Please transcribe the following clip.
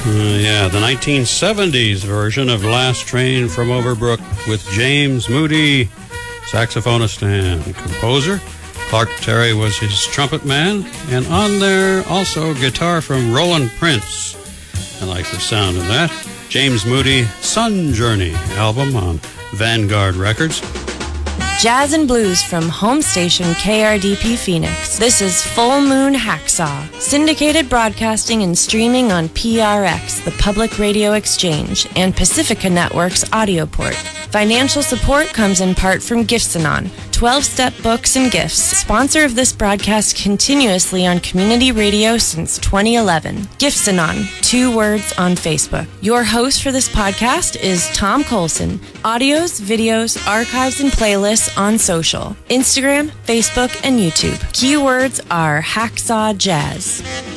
Yeah, the 1970s version of Last Train from Overbrook with James Moody, saxophonist and composer. Clark Terry was his trumpet man, and on there also guitar from Roland Prince. I like the sound of that. James Moody, Sun Journey album on Vanguard Records. Jazz and blues from home station KRDP Phoenix. This is Full Moon Hacksaw. Syndicated broadcasting and streaming on PRX, the Public Radio Exchange, and Pacifica Network's audio port. Financial support comes in part from Gifts-A-Non, 12-step books and gifts, sponsor of this broadcast continuously on community radio since 2011. Gifts-A-Non, 2 words on Facebook. Your host for this podcast is Tom Colson. Audios, videos, archives, and playlists on social. Instagram, Facebook, and YouTube. Keywords are Hacksaw Jazz.